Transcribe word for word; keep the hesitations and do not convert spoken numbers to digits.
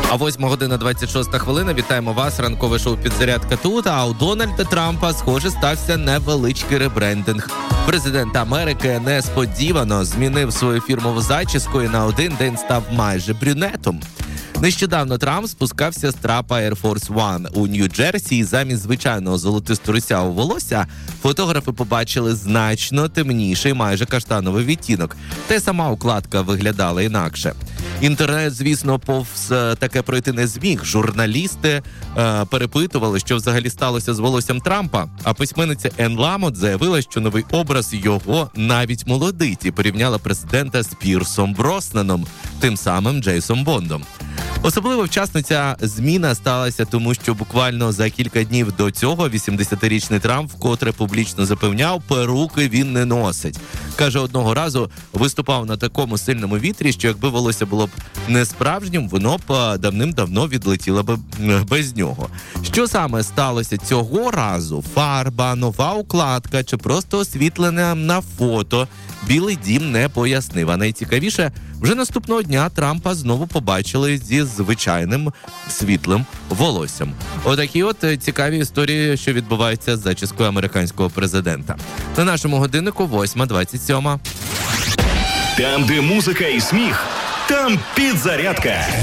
А восьма година двадцять шоста хвилина. Вітаємо вас. Ранкове шоу «Підзарядка» тут. А у Дональда Трампа, схоже, стався невеличкий ребрендинг. Президент Америки несподівано змінив свою фірмову зачіску і на один день став майже брюнетом. Нещодавно Трамп спускався з трапа Air Force One у Нью-Джерсі, і замість звичайного золотисто-русявого волосся фотографи побачили значно темніший, майже каштановий відтінок. Та й сама укладка виглядала інакше. Інтернет, звісно, повз таке пройти не зміг. Журналісти е, перепитували, що взагалі сталося з волоссям Трампа, а письменниця Енн Ламот заявила, що новий образ його навіть молодить, і порівняла президента з Пірсом Броснаном, тим самим Джейсом Бондом. Особливо вчасно ця зміна сталася, тому що буквально за кілька днів до цього вісімдесятирічний Трамп вкотре публічно запевняв, перуки він не носить. Каже, одного разу виступав на такому сильному вітрі, що якби волосся було б не справжнім, воно б давним-давно відлетіло б без нього. Що саме сталося цього разу? Фарба, нова укладка чи просто освітлення на фото? Білий дім не пояснив. А найцікавіше, вже наступного дня Трампа знову побачили зі звичайним світлим волоссям. Отакі от цікаві історії, що відбуваються з зачіскою американського президента. На нашому годиннику восьма двадцять сім. Там, де музика і сміх, там підзарядка.